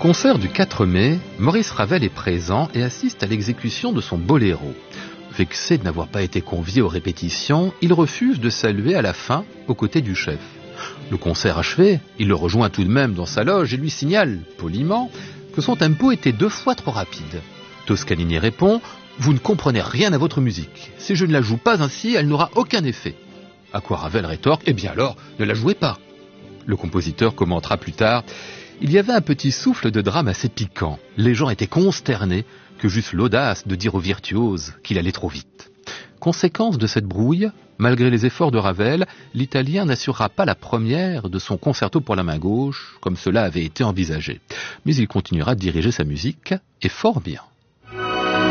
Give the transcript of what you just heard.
concert du 4 mai, Maurice Ravel est présent et assiste à l'exécution de son boléro. Vexé de n'avoir pas été convié aux répétitions, il refuse de saluer à la fin aux côtés du chef. Le concert achevé, il le rejoint tout de même dans sa loge et lui signale, poliment, que son tempo était 2 fois trop rapide. Toscanini répond « Vous ne comprenez rien à votre musique. Si je ne la joue pas ainsi, elle n'aura aucun effet. » À quoi Ravel rétorque « Eh bien alors, ne la jouez pas !» Le compositeur commentera plus tard « Il y avait un petit souffle de drame assez piquant. Les gens étaient consternés que j'eusse l'audace de dire au virtuose qu'il allait trop vite. » Conséquence de cette brouille, malgré les efforts de Ravel, l'Italien n'assurera pas la première de son concerto pour la main gauche, comme cela avait été envisagé. Mais il continuera de diriger sa musique, et fort bien.